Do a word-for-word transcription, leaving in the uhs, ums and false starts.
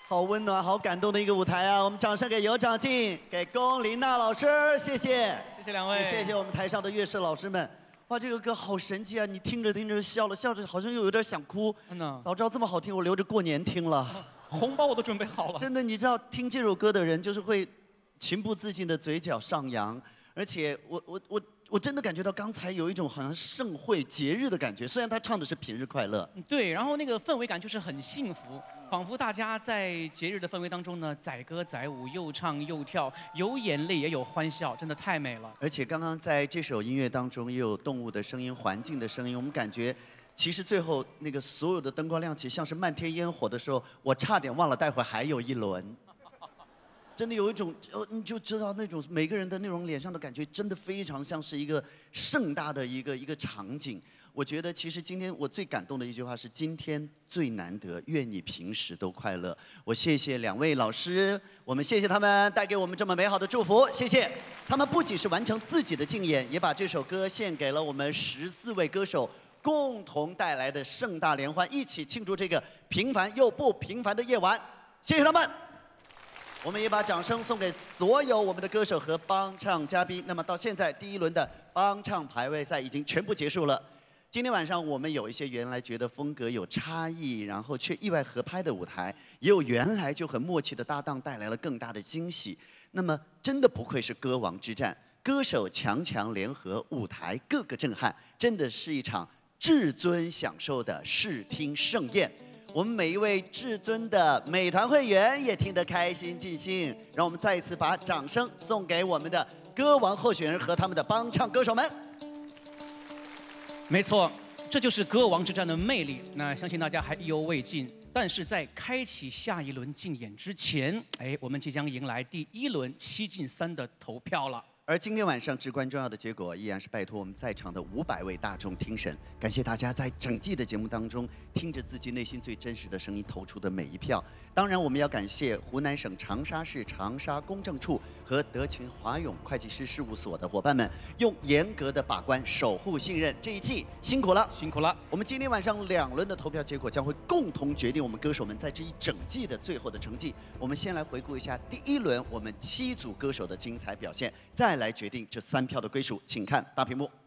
好温暖、好感动的一个舞台啊！我们掌声给尤长靖、给龚琳娜老师，谢谢， 谢谢两位， 也谢谢我们台上的乐师老师们。哇，这个歌好神奇啊！你听着听着笑了，笑着好像又有点想哭。 嗯呐， 早知道这么好听，我留着过年听了。 红包我都准备好了。 真的，你知道听这首歌的人就是会情不自禁的嘴角上扬，而且我我我我真的感觉到刚才有一种好像盛会节日的感觉，虽然他唱的是平日快乐。 对，然后那个氛围感就是很幸福。 仿佛大家在节日的氛围当中呢，载歌载舞，又唱又跳，有眼泪也有欢笑，真的太美了。 而且刚刚在这首音乐当中，也有动物的声音、环境的声音，我们感觉，其实最后那个所有的灯光亮起，像是漫天烟火的时候，我差点忘了待会还有一轮。真的有一种，呃，你就知道那种每个人的那种脸上的感觉，真的非常像是一个盛大的一个一个场景。 我觉得其实今天我最感动的一句话是：今天最难得，愿你平时都快乐。我谢谢两位老师，我们谢谢他们带给我们这么美好的祝福，谢谢他们不仅是完成自己的竞演，也把这首歌献给了我们十四位歌手共同带来的盛大联欢，一起庆祝这个平凡又不平凡的夜晚。谢谢他们。 我们也把掌声送给所有我们的歌手和帮唱嘉宾。那么到现在，第一轮的帮唱排位赛已经全部结束了。今天晚上我们有一些原来觉得风格有差异，然后却意外合拍的舞台，也有原来就很默契的搭档，带来了更大的惊喜。那么真的不愧是歌王之战，歌手强强联合，舞台个个震撼，真的是一场至尊享受的视听盛宴。 我们每一位至尊的美团会员也听得开心尽兴，让我们再一次把掌声送给我们的歌王候选人和他们的帮唱歌手们。 没错，这就是歌王之战的魅力。那相信大家还意犹未尽，但是在开启下一轮竞演之前，哎，我们即将迎来第一轮七进三的投票了。 而今天晚上至关重要的结果，依然是拜托我们在场的五百位大众听审。感谢大家在整季的节目当中，听着自己内心最真实的声音投出的每一票。当然，我们要感谢湖南省长沙市长沙公证处和德勤华永会计师事务所的伙伴们，用严格的把关守护信任。这一季辛苦了， 辛苦了。 我们今天晚上两轮的投票结果将会共同决定我们歌手们在这一整季的最后的成绩。我们先来回顾一下第一轮我们七组歌手的精彩表现，再。 来决定这三票的归属，请看大屏幕。